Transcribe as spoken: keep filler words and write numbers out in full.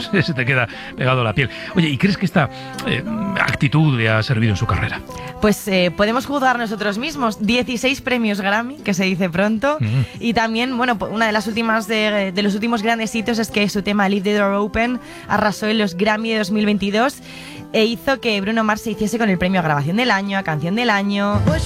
vamos, se te queda pegado a la piel. Oye, ¿y crees que esta eh, actitud le ha servido en su carrera? Pues eh, podemos juzgar nosotros mismos. dieciséis premios Grammy, que se dice pronto. Mm. Y también, bueno, una de las últimas de, de los últimos grandes hitos es que su tema Leave the Door Open arrasó en los Grammy de dos mil veintidós e hizo que Bruno Mars se hiciese con el premio a Grabación del Año, a Canción del Año.